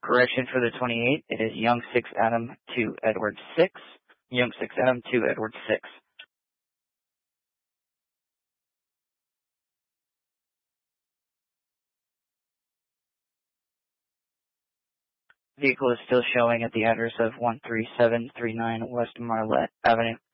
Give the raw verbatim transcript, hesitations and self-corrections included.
Correction for the twenty-eight, it is Young six Adam to Edward six. Young six Adam to Edward six. Vehicle is still showing at the address of one three seven three nine West Marlette Avenue.